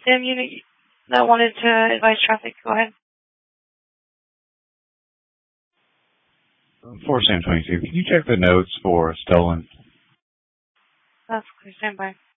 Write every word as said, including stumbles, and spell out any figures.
Sam, unit that wanted to advise traffic, go ahead. For Sam twenty-two, can you check the notes for stolen? That's clear. Stand by.